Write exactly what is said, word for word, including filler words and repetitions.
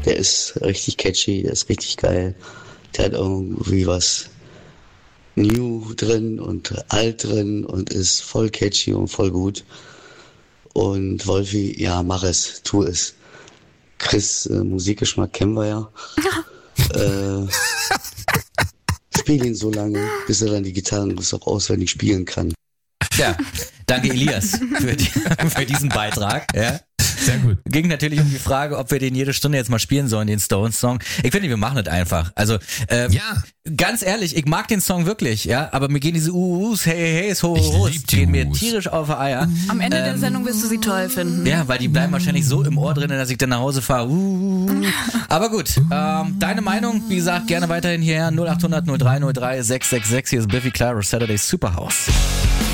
der ist richtig catchy, der ist richtig geil. Der hat irgendwie was New drin und alt drin und ist voll catchy und voll gut. Und Wolfi, ja, mach es, tu es. Chris, äh, Musikgeschmack kennen wir ja. äh, spiel ihn so lange, bis er dann die Gitarrenriffs auch auswendig spielen kann. Ja, danke Elias für, die, für diesen Beitrag. Ja. Sehr gut. Ging natürlich um die Frage, ob wir den jede Stunde jetzt mal spielen sollen, den Stones-Song. Ich finde, wir machen das einfach. Also, äh, ja. ganz ehrlich, ich mag den Song wirklich, ja, aber mir gehen diese Uhus, hey, hey, hey, ho, ho, ho, gehen mir tierisch auf die Eier. Am Ende ähm, der Sendung wirst du sie toll finden. Ja, weil die bleiben wahrscheinlich so im Ohr drin, dass ich dann nach Hause fahre. Uh, aber gut, ähm, deine Meinung, wie gesagt, gerne weiterhin hierher null acht hundert null drei null drei sechs sechs sechs. Hier ist Biffy Clyro, Saturday Superhouse.